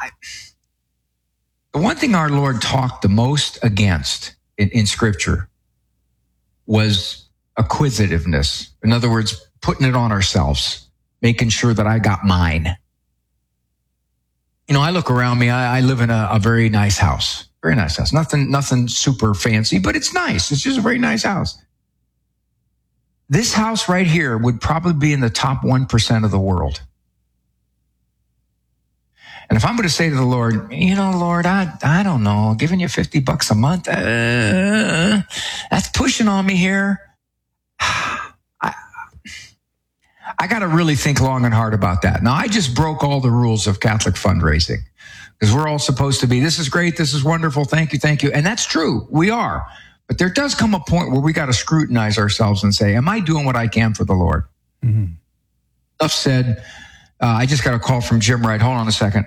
the one thing our Lord talked the most against in Scripture was acquisitiveness. In other words, putting it on ourselves, making sure that I got mine. I look around me. I live in a very nice house. Very nice house. Nothing super fancy, but it's nice. It's just a very nice house. This house right here would probably be in the top 1% of the world. And if I'm going to say to the Lord, Lord, I don't know, giving you $50 a month, that's pushing on me here. I got to really think long and hard about that. Now, I just broke all the rules of Catholic fundraising because we're all supposed to be, this is great, this is wonderful, thank you. And that's true, we are. But there does come a point where we got to scrutinize ourselves and say, am I doing what I can for the Lord? Mm-hmm. Enough said. I just got a call from Jim Wright. Hold on a second.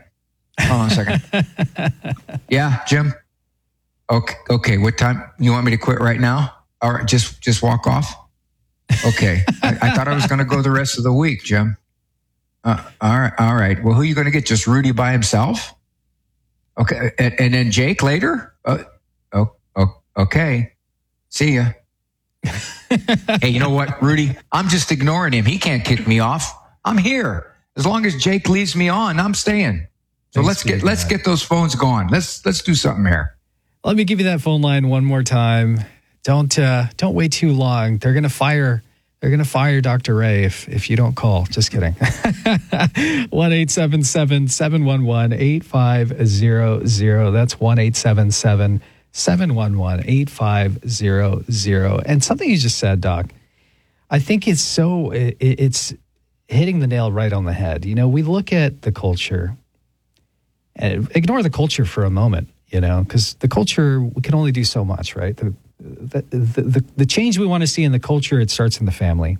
Yeah, Jim? Okay, what time? You want me to quit right now? All right, just walk off? Okay. I thought I was going to go the rest of the week, Jim. All right. Well, who are you going to get? Just Rudy by himself? Okay. And then Jake later? Okay. See ya. Hey, you know what, Rudy? I'm just ignoring him. He can't kick me off. I'm here. As long as Jake leaves me on, I'm staying. So let's get those phones going. Let's do something here. Let me give you that phone line one more time. Don't wait too long. They're going to fire Dr. Ray if you don't call. Just kidding. 1-877-711-8500. That's 1-877-711-8500. And something you just said, Doc, I think it's hitting the nail right on the head. We look at the culture and ignore the culture for a moment, because the culture, we can only do so much, right? The change we want to see in the culture, it starts in the family.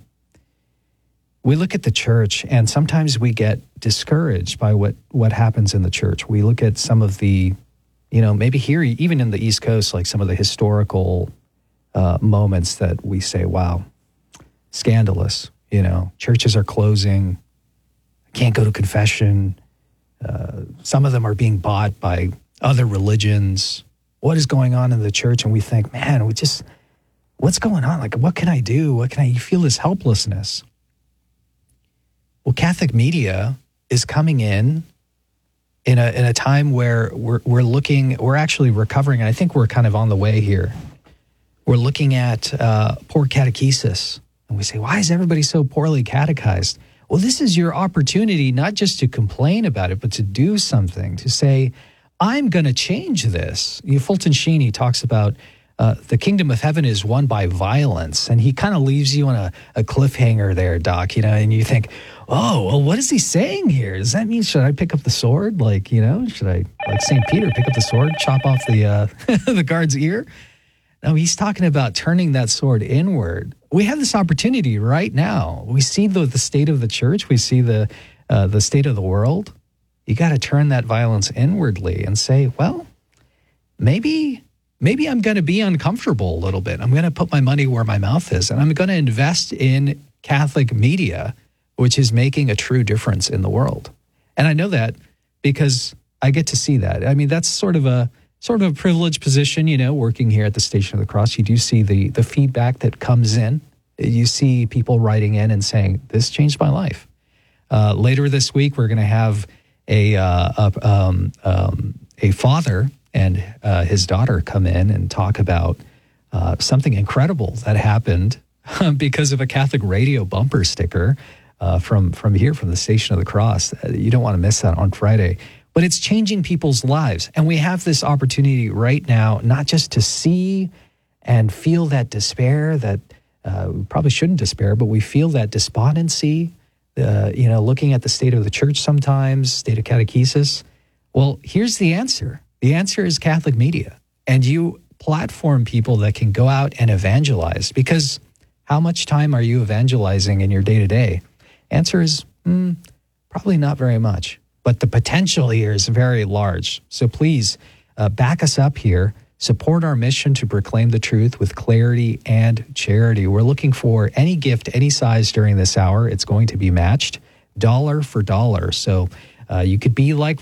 We look at the church, and sometimes we get discouraged by what happens in the church. We look at some of the, maybe here, even in the East Coast, like some of the historical moments that we say, wow, scandalous. Churches are closing. I can't go to confession. Some of them are being bought by other religions. What is going on in the church? And we think, man, what's going on? Like, what can I do? You feel this helplessness. Well, Catholic media is coming in a time where we're actually recovering. And I think we're kind of on the way here. We're looking at poor catechesis. And we say, why is everybody so poorly catechized? Well, this is your opportunity not just to complain about it, but to do something, to say, I'm going to change this. Fulton Sheen, he talks about the kingdom of heaven is won by violence. And he kind of leaves you on a cliffhanger there, Doc, and you think, oh, well, what is he saying here? Does that mean, should I pick up the sword? Should I, like St. Peter, pick up the sword, chop off the the guard's ear? No, he's talking about turning that sword inward. We have this opportunity right now. We see the state of the church. We see the state of the world. You got to turn that violence inwardly and say, well, maybe I'm going to be uncomfortable a little bit. I'm going to put my money where my mouth is, and I'm going to invest in Catholic media, which is making a true difference in the world. And I know that because I get to see that. I mean, that's sort of a privileged position, working here at the Station of the Cross. You do see the feedback that comes in. You see people writing in and saying, this changed my life. Later this week, we're going to have a father and his daughter come in and talk about something incredible that happened because of a Catholic radio bumper sticker from the Station of the Cross. You don't want to miss that on Friday. But it's changing people's lives. And we have this opportunity right now, not just to see and feel that despair that we probably shouldn't despair, but we feel that despondency, looking at the state of the church sometimes, state of catechesis. Well, here's the answer. The answer is Catholic media. And you platform people that can go out and evangelize, because how much time are you evangelizing in your day-to-day? Answer is probably not very much. But the potential here is very large. So please back us up here. Support our mission to proclaim the truth with clarity and charity. We're looking for any gift, any size during this hour. It's going to be matched dollar for dollar. So you could be like